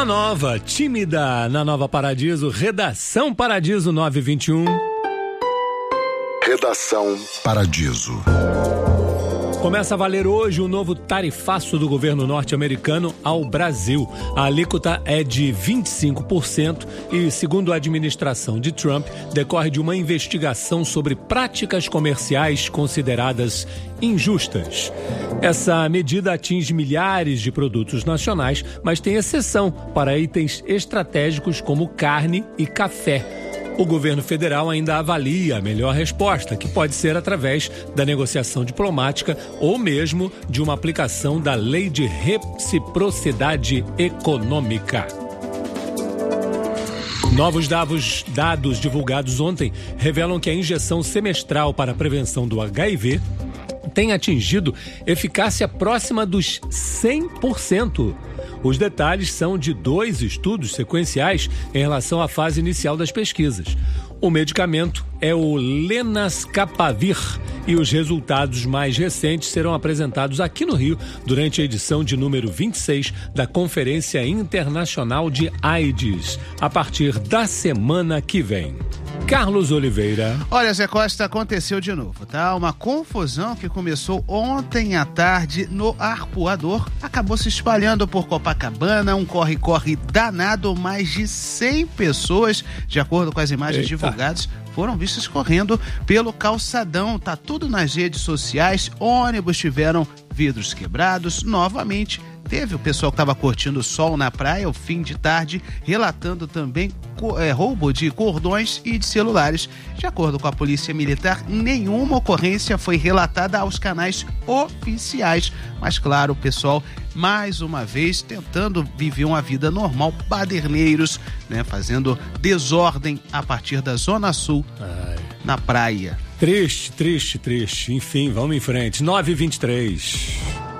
Nova, tímida, na Nova Paradiso, Redação Paradiso 921. Redação Paradiso. Começa a valer hoje o novo tarifaço do governo norte-americano ao Brasil. A alíquota é de 25% e, segundo a administração de Trump, decorre de uma investigação sobre práticas comerciais consideradas injustas. Essa medida atinge milhares de produtos nacionais, mas tem exceção para itens estratégicos como carne e café. O governo federal ainda avalia a melhor resposta, que pode ser através da negociação diplomática ou mesmo de uma aplicação da Lei de Reciprocidade Econômica. Novos dados divulgados ontem revelam que a injeção semestral para a prevenção do HIV tem atingido eficácia próxima dos 100%. Os detalhes são de 2 estudos sequenciais em relação à fase inicial das pesquisas. O medicamento é o Lenacapavir e os resultados mais recentes serão apresentados aqui no Rio durante a edição de número 26 da Conferência Internacional de AIDS, a partir da semana que vem. Carlos Oliveira. Olha, Zé Costa, aconteceu de novo, tá? Uma confusão que começou ontem à tarde no Arpoador acabou se espalhando por Copacabana, um corre-corre danado, mais de 100 pessoas, de acordo com as imagens divulgadas, foram vistas correndo pelo calçadão. Tá tudo nas redes sociais, ônibus tiveram vidros quebrados, novamente. Teve o pessoal que estava curtindo o sol na praia, o fim de tarde, relatando também roubo de cordões e de celulares. De acordo com a Polícia Militar, nenhuma ocorrência foi relatada aos canais oficiais. Mas claro, o pessoal, mais uma vez, tentando viver uma vida normal, baderneiros, né, fazendo desordem a partir da Zona Sul, na praia. Triste. Enfim, vamos em frente. 9h23.